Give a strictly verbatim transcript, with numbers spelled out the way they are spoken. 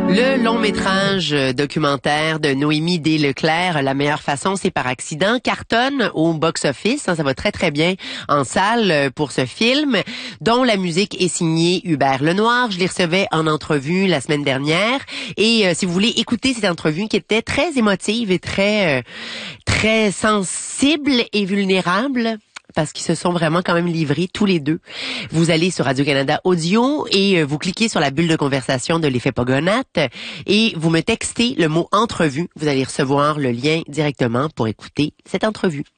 Le long métrage documentaire de Noémie D. Leclerc, La meilleure façon, c'est par accident, cartonne au box-office. Ça va très très bien en salle pour ce film, dont la musique est signée Hubert Lenoir. Je les recevais en entrevue la semaine dernière. Et euh, si vous voulez écouter cette entrevue qui était très émotive et très, euh, très sensible et vulnérable, parce qu'ils se sont vraiment quand même livrés tous les deux. Vous allez sur Radio-Canada Audio et vous cliquez sur la bulle de conversation de l'effet Pogonate et vous me textez le mot entrevue. Vous allez recevoir le lien directement pour écouter cette entrevue.